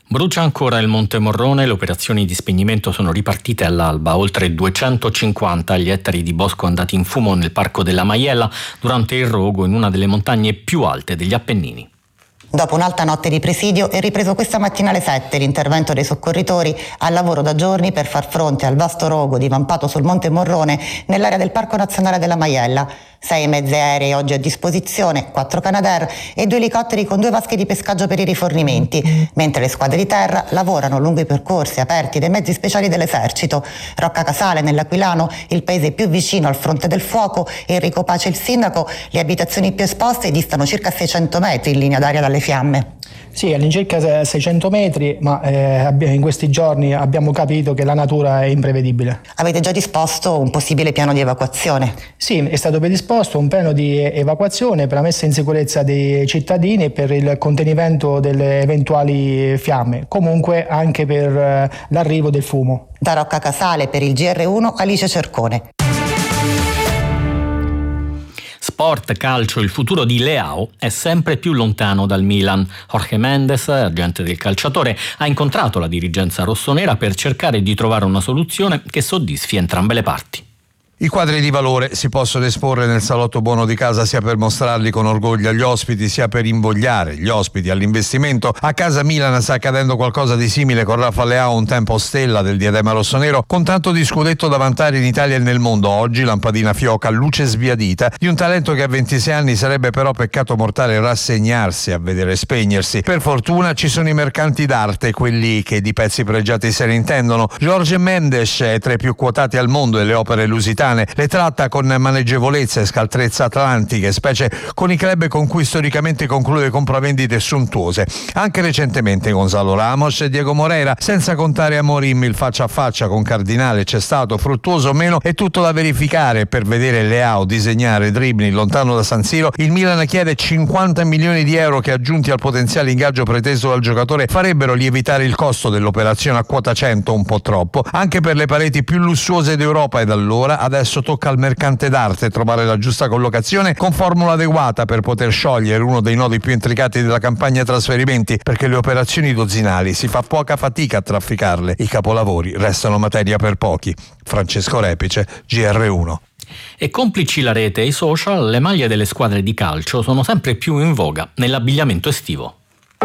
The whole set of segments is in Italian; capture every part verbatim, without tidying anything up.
Brucia ancora il Monte Morrone, le operazioni di spegnimento sono ripartite all'alba. Oltre duecentocinquanta gli ettari di bosco andati in fumo nel Parco della Maiella durante il rogo in una delle montagne più alte degli Appennini. Dopo un'alta notte di presidio è ripreso questa mattina alle sette l'intervento dei soccorritori al lavoro da giorni per far fronte al vasto rogo divampato sul Monte Morrone nell'area del Parco Nazionale della Maiella. Sei mezzi aerei oggi a disposizione, quattro Canadair e due elicotteri con due vasche di pescaggio per i rifornimenti, mentre le squadre di terra lavorano lungo i percorsi aperti dai mezzi speciali dell'esercito. Rocca Casale nell'Aquilano, il paese più vicino al fronte del fuoco, Enrico Pace il sindaco, le abitazioni più esposte distano circa seicento metri in linea d'aria dalle fiamme. Sì, all'incirca seicento metri, ma eh, in questi giorni abbiamo capito che la natura è imprevedibile. Avete già disposto un possibile piano di evacuazione? Sì, è stato predisposto un piano di evacuazione per la messa in sicurezza dei cittadini e per il contenimento delle eventuali fiamme, comunque anche per eh, l'arrivo del fumo. Da Rocca Casale per il G R uno, Alice Cercone. Sport, calcio, il futuro di Leao è sempre più lontano dal Milan. Jorge Mendes, agente del calciatore, ha incontrato la dirigenza rossonera per cercare di trovare una soluzione che soddisfi entrambe le parti. I quadri di valore si possono esporre nel salotto buono di casa sia per mostrarli con orgoglio agli ospiti sia per invogliare gli ospiti all'investimento. A casa Milan sta accadendo qualcosa di simile con Rafa Leao, un tempo stella del diadema rossonero, con tanto di scudetto da vantare in Italia e nel mondo. Oggi lampadina fioca, luce sbiadita di un talento che a ventisei anni sarebbe però peccato mortale rassegnarsi a vedere spegnersi. Per fortuna ci sono i mercanti d'arte, quelli che di pezzi pregiati se ne intendono. Jorge Mendes è tra i più quotati al mondo e le opere lusitane le tratta con maneggevolezza e scaltrezza atlantiche, specie con i club con cui storicamente conclude compravendite sontuose. Anche recentemente Gonzalo Ramos e Diego Moreira, senza contare Amorim. Il faccia a faccia con Cardinale c'è stato, fruttuoso o meno, è tutto da verificare. Per vedere Leao disegnare dribbling lontano da San Siro, il Milan chiede cinquanta milioni di euro che, aggiunti al potenziale ingaggio preteso dal giocatore, farebbero lievitare il costo dell'operazione a quota cento, un po' troppo, anche per le pareti più lussuose d'Europa. Ed allora adesso tocca al mercante d'arte trovare la giusta collocazione con formula adeguata per poter sciogliere uno dei nodi più intricati della campagna trasferimenti, perché le operazioni dozzinali si fa poca fatica a trafficarle, i capolavori restano materia per pochi. Francesco Repice, G R uno. E complici la rete e i social, le maglie delle squadre di calcio sono sempre più in voga nell'abbigliamento estivo.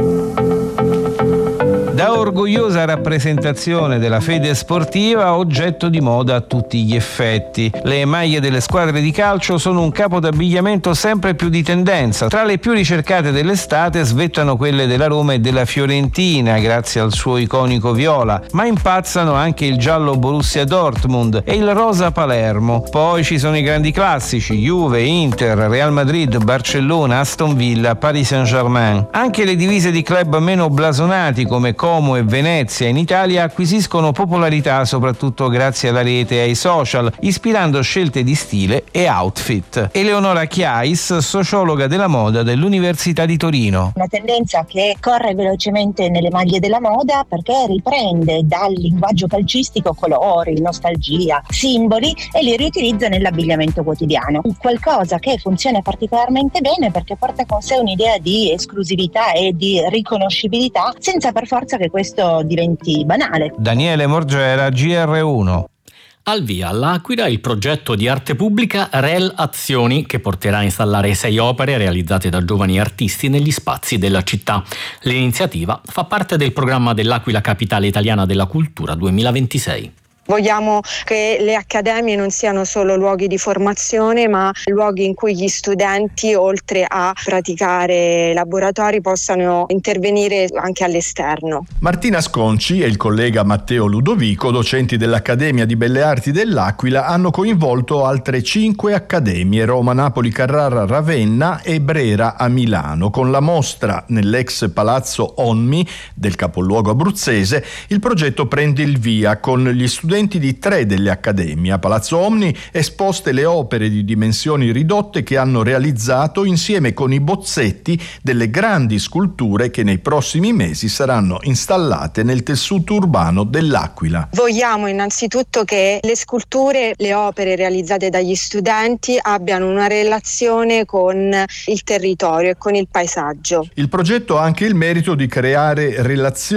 Da orgogliosa rappresentazione della fede sportiva a oggetto di moda a tutti gli effetti. Le maglie delle squadre di calcio sono un capo d'abbigliamento sempre più di tendenza. Tra le più ricercate dell'estate svettano quelle della Roma e della Fiorentina, grazie al suo iconico viola, ma impazzano anche il giallo Borussia Dortmund e il rosa Palermo. Poi ci sono i grandi classici: Juve, Inter, Real Madrid, Barcellona, Aston Villa, Paris Saint-Germain. Anche le divise di club meno blasonati come Como e Venezia in Italia acquisiscono popolarità soprattutto grazie alla rete e ai social, ispirando scelte di stile e outfit. Eleonora Chiais, sociologa della moda dell'Università di Torino. Una tendenza che corre velocemente nelle maglie della moda perché riprende dal linguaggio calcistico colori, nostalgia, simboli e li riutilizza nell'abbigliamento quotidiano. Qualcosa che funziona particolarmente bene perché porta con sé un'idea di esclusività e di riconoscibilità senza per forza che questo diventi banale. Daniele Morgera, G R uno. Al via all'Aquila il progetto di arte pubblica Rel Azioni, che porterà a installare sei opere realizzate da giovani artisti negli spazi della città. L'iniziativa fa parte del programma dell'Aquila Capitale Italiana della Cultura duemilaventisei. Vogliamo che le accademie non siano solo luoghi di formazione, ma luoghi in cui gli studenti, oltre a praticare laboratori, possano intervenire anche all'esterno. Martina Sconci e il collega Matteo Ludovico, docenti dell'Accademia di Belle Arti dell'Aquila, hanno coinvolto altre cinque accademie: Roma, Napoli, Carrara, Ravenna e Brera a Milano. Con la mostra nell'ex Palazzo Onmi del capoluogo abruzzese, il progetto prende il via con gli studenti di tre delle accademie. A Palazzo Omni esposte le opere di dimensioni ridotte che hanno realizzato insieme con i bozzetti delle grandi sculture che nei prossimi mesi saranno installate nel tessuto urbano dell'Aquila. Vogliamo innanzitutto che le sculture, le opere realizzate dagli studenti abbiano una relazione con il territorio e con il paesaggio. Il progetto ha anche il merito di creare relazioni